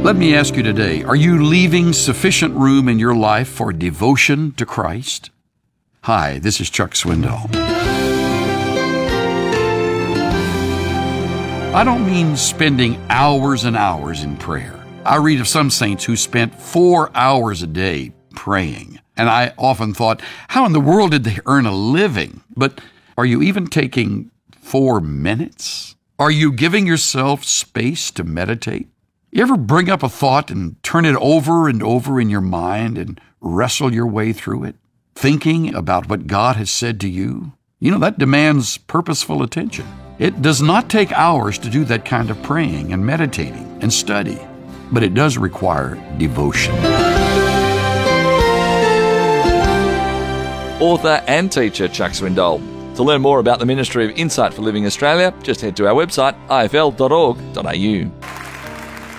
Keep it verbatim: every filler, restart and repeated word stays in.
Let me ask you today, are you leaving sufficient room in your life for devotion to Christ? Hi, this is Chuck Swindoll. I don't mean spending hours and hours in prayer. I read of some saints who spent four hours a day praying. And I often thought, how in the world did they earn a living? But are you even taking four minutes? Are you giving yourself space to meditate? You ever bring up a thought and turn it over and over in your mind and wrestle your way through it, thinking about what God has said to you? You know, that demands purposeful attention. It does not take hours to do that kind of praying and meditating and study, but it does require devotion. Author and teacher Chuck Swindoll. To learn more about the Ministry of Insight for Living Australia, just head to our website, I F L dot org dot A U.